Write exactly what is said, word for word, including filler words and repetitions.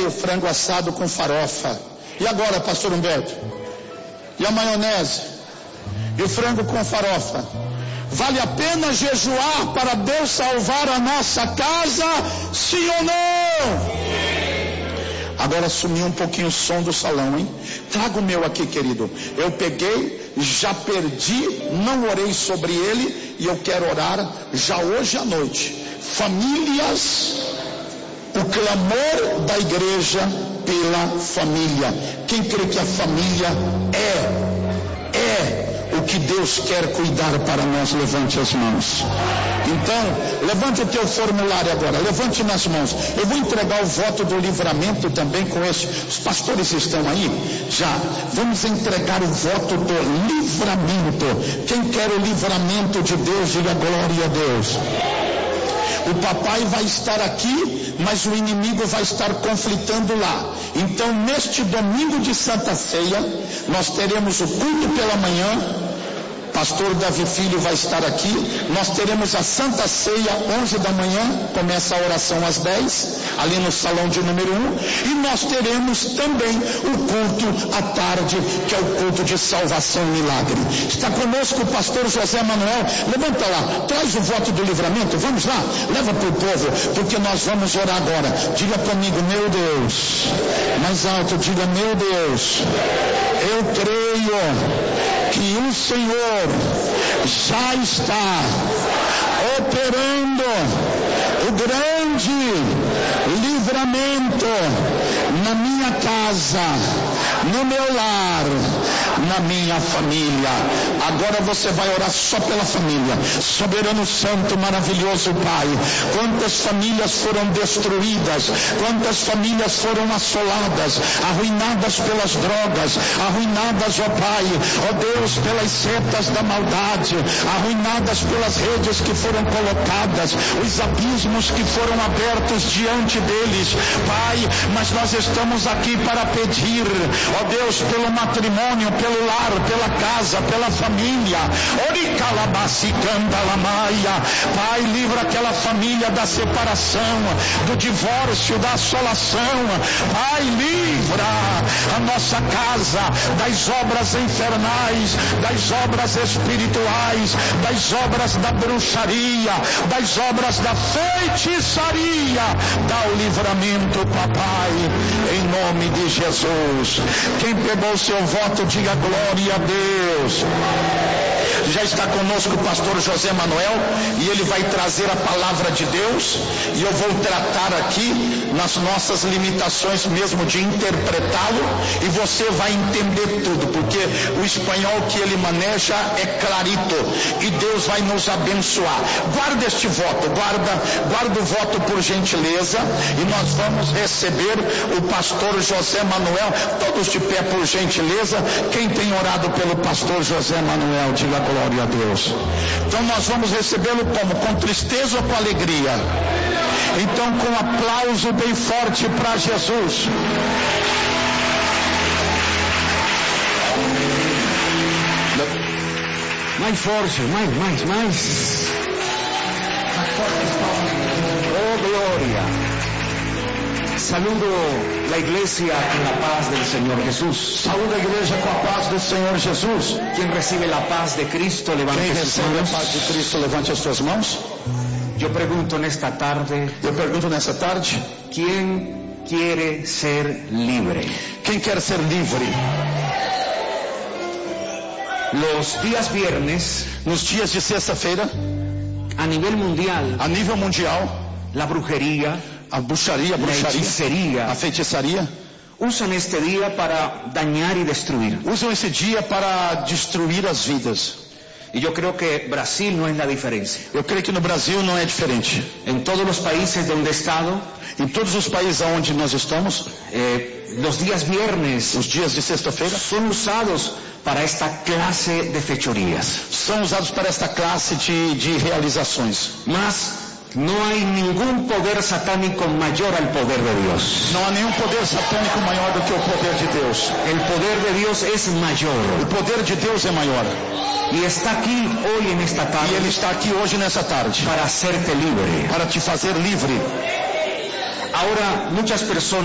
o frango assado com farofa. E agora, pastor Humberto? E a maionese? E o frango com farofa? Vale a pena jejuar para Deus salvar a nossa casa? Sim ou não? Agora sumiu um pouquinho o som do salão, hein? Traga o meu aqui, querido. Eu peguei, já perdi, não orei sobre ele, e eu quero orar já hoje à noite. Famílias, o clamor da igreja pela família. Quem crê que a família é, é o que Deus quer cuidar para nós, levante as mãos. Então, levante o teu formulário agora, levante nas mãos. Eu vou entregar o voto do livramento também com esse. Os pastores estão aí? Já. Vamos entregar o voto do livramento. Quem quer o livramento de Deus, diga glória a Deus. O papai vai estar aqui, mas o inimigo vai estar conflitando lá. Então, neste domingo de Santa Ceia, nós teremos o culto pela manhã. Pastor Davi Filho vai estar aqui. Nós teremos a Santa Ceia onze da manhã, começa a oração às dez, ali no salão de número um. E nós teremos também o culto à tarde, que é o culto de salvação e milagre. Está conosco o pastor José Manuel. Levanta lá, traz o voto do livramento. Vamos lá, leva para o povo, porque nós vamos orar agora. Diga comigo, meu Deus. Mais alto, diga, meu Deus. Eu creio que o Senhor já está operando o grande livramento na minha casa, no meu lar, na minha família. Agora você vai orar só pela família. Soberano Santo, maravilhoso Pai, quantas famílias foram destruídas, quantas famílias foram assoladas, arruinadas pelas drogas, arruinadas, ó Pai, ó Deus, pelas setas da maldade, arruinadas pelas redes que foram colocadas, os abismos que foram abertos diante deles, Pai. Mas nós estamos aqui para pedir, ó Deus, pelo matrimônio, pelo lar, pela casa, pela família. Pai, livra aquela família da separação, do divórcio, da assolação. Pai, livra a nossa casa das obras infernais, das obras espirituais, das obras da bruxaria, das obras da feitiçaria. Dá o livramento, papai, em nome de Jesus. Quem pegou o seu voto, diga glória a Deus. Já está conosco o pastor José Manuel, e ele vai trazer a palavra de Deus, e eu vou tratar aqui nas nossas limitações mesmo de interpretá-lo, e você vai entender tudo, porque o espanhol que ele maneja é clarito, e Deus vai nos abençoar. Guarda este voto, guarda, guarda o voto por gentileza, e nós vamos receber o pastor José Manuel. Todos de pé por gentileza. Quem tem orado pelo pastor José Manuel, diga glória a Deus. Então nós vamos recebê-lo como? Com tristeza ou com alegria? Então com aplauso bem forte para Jesus. Mais forte, mais, mais, mais. Oh, gloria. Saludo la iglesia con la paz del Señor Jesús. Saúde a igreja com a paz do Senhor Jesus. Quien recibe la paz de Cristo, levante Quem sus recebe manos. a paz de Cristo, levante as suas mãos. Yo pregunto nesta tarde, Eu pergunto nessa tarde, ¿quién quiere ser libre? quem quer ser livre? Los días viernes, Nos dias de sexta-feira, a nivel mundial, a nível mundial, la brujería, a bruxaria, a la bruxaria, hechicería, a feitiçaria, usan este día para dañar y destruir. usam esse dia para destruir as vidas. Y yo creo que Brasil no es la diferencia. Eu creio que no Brasil não é diferente. En todos los países donde he estado, Em todos os países onde nós estamos, eh, los días viernes os dias de sexta-feira son usados para esta clase de fechorías. são usados para esta classe de, de realizações. Mas no hay ningún poder satánico mayor al poder de Dios. Não há nenhum poder satânico maior do que o poder de Deus. El poder de Dios es mayor. O poder de Deus é maior. Y está aquí hoy en esta E tarde Ele está aqui hoje nessa tarde para hacerte libre. para te fazer livre. Ahora muchas personas